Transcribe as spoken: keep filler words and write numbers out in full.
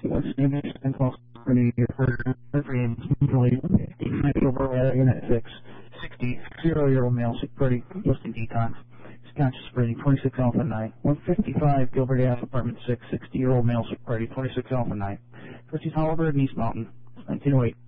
What's the name and call New York Frame usually eighty-nine Gilbert Unit six sixty zero year old male security listing decon. Scotch Spring twenty-six Alpha nine one fifty-five Gilbert Ave apartment six sixty year old male security twenty-six Alpha nine. Christie's Holliver in East Mountain nineteen oh eight.